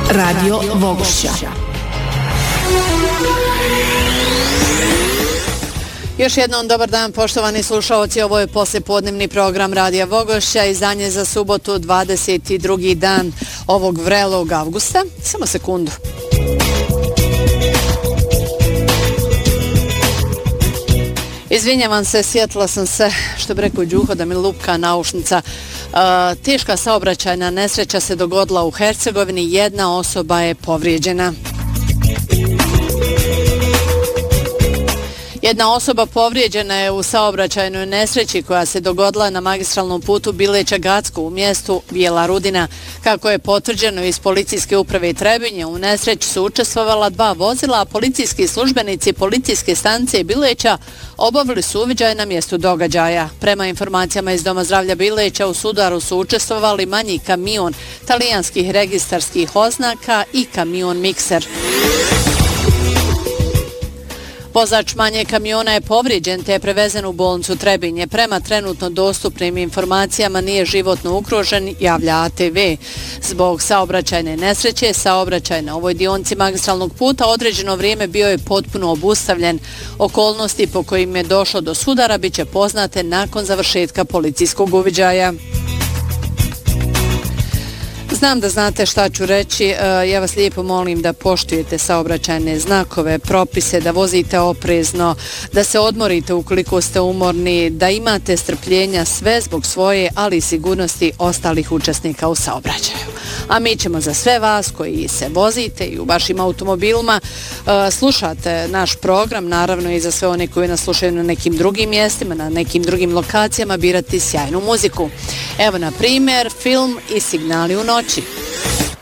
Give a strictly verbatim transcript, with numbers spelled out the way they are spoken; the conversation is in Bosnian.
Radio Vogošća. Još jednom dobar dan, poštovani slušaoci, ovo je poslijepodnevni program Radija Vogošća, izdanje za subotu dvadeset drugi dan ovog vrelog avgusta. Samo sekundu. Izvinjavam se, sjetila sam se, što bi rekao Đuho, da mi lupka naušnica. Uh, teška saobraćajna nesreća se dogodila u Hercegovini, jedna osoba je povrijeđena. Jedna osoba povrijeđena je u saobraćajnoj nesreći koja se dogodila na magistralnom putu Bileća-Gacko u mjestu Bijela Rudina. Kako je potvrđeno iz policijske uprave Trebinje, u nesreći su učestvovala dva vozila, a policijski službenici policijske stanice Bileća obavili su uviđaj na mjestu događaja. Prema informacijama iz Doma zdravlja Bileća, u sudaru su učestvovali manji kamion talijanskih registarskih oznaka i kamion mikser. Vozač manje kamiona je povrijeđen te je prevezen u bolnicu Trebinje. Prema trenutno dostupnim informacijama nije životno ugrožen, javlja A T V. Zbog saobraćajne nesreće, saobraćaj na ovoj dionci magistralnog puta određeno vrijeme bio je potpuno obustavljen. Okolnosti po kojim je došlo do sudara bit će poznate nakon završetka policijskog uviđaja. Znam da znate šta ću reći, ja vas lijepo molim da poštujete saobraćajne znakove, propise, da vozite oprezno, da se odmorite ukoliko ste umorni, da imate strpljenja, sve zbog svoje, ali i sigurnosti ostalih učesnika u saobraćaju. A mi ćemo za sve vas koji se vozite i u vašim automobilima slušate naš program, naravno i za sve one koji nas slušaju na nekim drugim mjestima, na nekim drugim lokacijama, birati sjajnu muziku. Evo na primjer film I signali u noći.